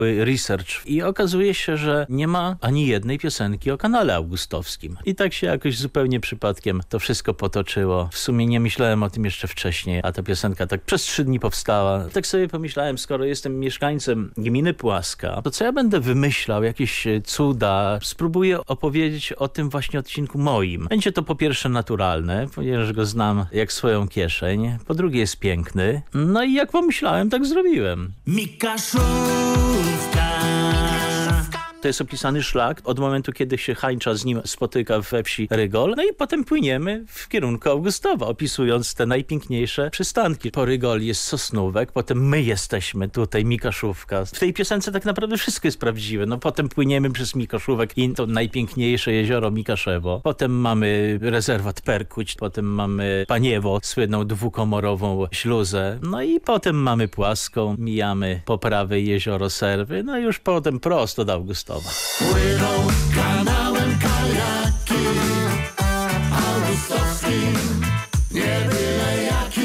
research i okazuje się, że nie ma ani jednej piosenki o kanale augustowskim. I tak się jakoś zupełnie przypadkiem to wszystko potoczyło. W sumie nie myślałem o tym jeszcze wcześniej, a ta piosenka tak przez 3 dni powstała. Tak sobie pomyślałem, skoro jestem mieszkańcem gminy Płaska, to co ja będę wymyślał, jakieś cuda. Spróbuję opowiedzieć o tym właśnie odcinku moim. Będzie to po pierwsze naturalne, ponieważ go znam jak swoją kieszeń. Po drugie jest piękny. No i jak pomyślałem, tak zrobiłem. Mikaszówka. To jest opisany szlak od momentu, kiedy się hańcza z nim spotyka we wsi Rygol. No i potem płyniemy w kierunku Augustowa, opisując te najpiękniejsze przystanki. Po Rygoli jest Sosnówek, potem my jesteśmy tutaj, Mikaszówka. W tej piosence tak naprawdę wszystko jest prawdziwe. No potem płyniemy przez Mikaszówek i to najpiękniejsze jezioro Mikaszewo. Potem mamy rezerwat Perkuć, potem mamy Paniewo, słynną dwukomorową śluzę. No i potem mamy Płaską, mijamy po prawej jezioro Serwy, no i już potem prosto do Augustowa. Płyną kanałem kajaki augustowskim, nie byle jaki.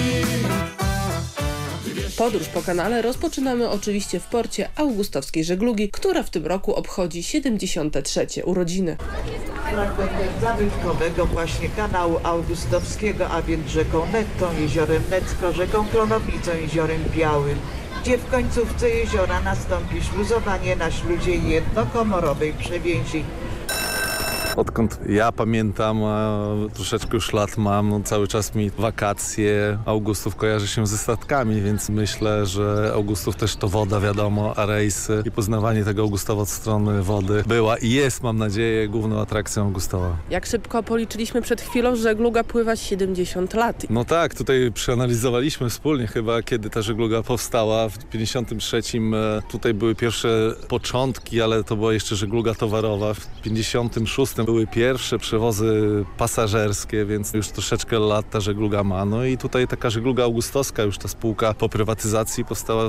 Podróż po kanale rozpoczynamy oczywiście w porcie augustowskiej żeglugi, która w tym roku obchodzi 73. urodziny. Fragmentem zabytkowego właśnie kanału augustowskiego, a więc rzeką Nettą, jeziorem Necko, rzeką Klonownicą, jeziorem Białym, gdzie w końcówce jeziora nastąpi śluzowanie na śluzie jednokomorowej przewięzi. Odkąd ja pamiętam, a troszeczkę już lat mam, no cały czas mi wakacje Augustów kojarzy się ze statkami, więc myślę, że Augustów też to woda, wiadomo, a rejsy i poznawanie tego Augustowa od strony wody była i jest, mam nadzieję, główną atrakcją Augustowa. Jak szybko policzyliśmy przed chwilą, żegluga pływa 70 lat. No tak, tutaj przeanalizowaliśmy wspólnie chyba, kiedy ta żegluga powstała. W 53 tutaj były pierwsze początki, ale to była jeszcze żegluga towarowa. W 56 były pierwsze przewozy pasażerskie, więc już troszeczkę lat ta żegluga ma. No i tutaj taka żegluga augustowska, już ta spółka po prywatyzacji powstała w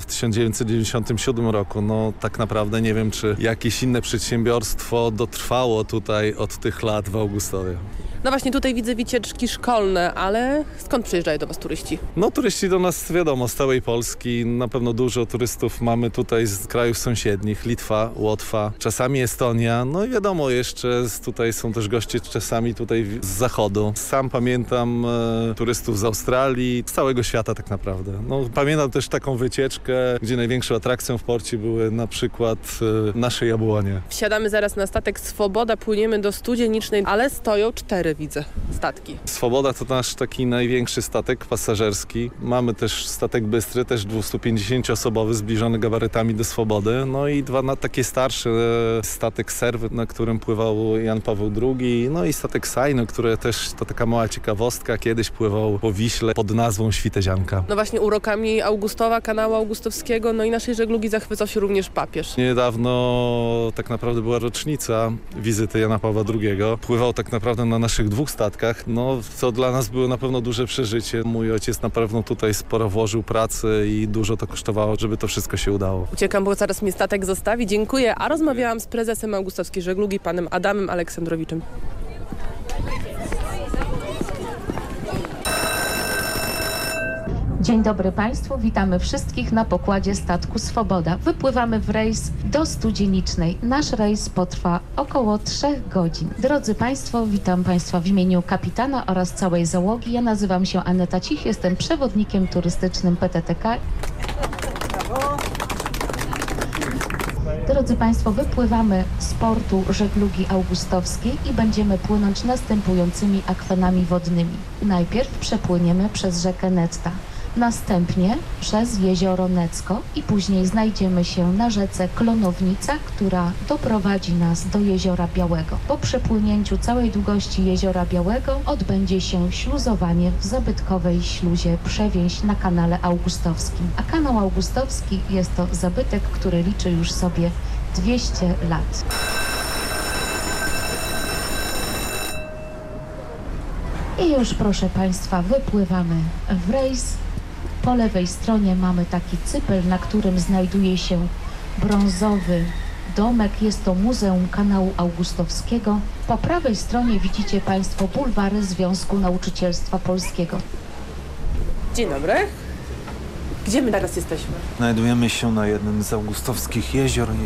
1997 roku. No tak naprawdę nie wiem, czy jakieś inne przedsiębiorstwo dotrwało tutaj od tych lat w Augustowie. No właśnie, tutaj widzę wycieczki szkolne, ale skąd przyjeżdżają do Was turyści? No turyści do nas, wiadomo, z całej Polski. Na pewno dużo turystów mamy tutaj z krajów sąsiednich. Litwa, Łotwa, czasami Estonia. No i wiadomo, jeszcze tutaj są też goście czasami tutaj z zachodu. Sam pamiętam turystów z Australii, z całego świata tak naprawdę. No, pamiętam też taką wycieczkę, gdzie największą atrakcją w porcie były na przykład nasze jabłonie. Wsiadamy zaraz na statek Swoboda, płyniemy do Studzienicznej, ale stoją 4, widzę, statki. Swoboda to nasz taki największy statek pasażerski. Mamy też statek Bystry, też 250-osobowy, zbliżony gabarytami do Swobody. No i dwa takie starsze, statek Serwy, na którym pływał Jan Paweł II. No i statek Sajno, które też to taka mała ciekawostka, kiedyś pływał po Wiśle pod nazwą Świtezianka. No właśnie urokami Augustowa, kanału augustowskiego, no i naszej żeglugi zachwycał się również papież. Niedawno tak naprawdę była rocznica wizyty Jana Pawła II. Pływał tak naprawdę na naszych 2 statkach. No to dla nas było na pewno duże przeżycie. Mój ojciec na pewno tutaj sporo włożył pracy i dużo to kosztowało, żeby to wszystko się udało. Uciekam, bo zaraz mnie statek zostawi. Dziękuję. A rozmawiałam z prezesem augustowskiej żeglugi, panem Adamem Aleksandrowiczem. Dzień dobry Państwu, witamy wszystkich na pokładzie statku Swoboda. Wypływamy w rejs do Studzienicznej. Nasz rejs potrwa około 3 godzin. Drodzy Państwo, witam Państwa w imieniu kapitana oraz całej załogi. Ja nazywam się Aneta Cich, jestem przewodnikiem turystycznym PTTK. Drodzy Państwo, wypływamy z portu żeglugi augustowskiej i będziemy płynąć następującymi akwenami wodnymi. Najpierw przepłyniemy przez rzekę Netta. Następnie przez jezioro Necko i później znajdziemy się na rzece Klonownica, która doprowadzi nas do Jeziora Białego. Po przepłynięciu całej długości Jeziora Białego odbędzie się śluzowanie w zabytkowej śluzie Przewięź na kanale augustowskim. A kanał augustowski jest to zabytek, który liczy już sobie 200 lat. I już, proszę Państwa, wypływamy w rejs. Po lewej stronie mamy taki cypel, na którym znajduje się brązowy domek. Jest to Muzeum Kanału Augustowskiego. Po prawej stronie widzicie Państwo bulwary Związku Nauczycielstwa Polskiego. Dzień dobry. Gdzie my teraz jesteśmy? Znajdujemy się na jednym z augustowskich jezior,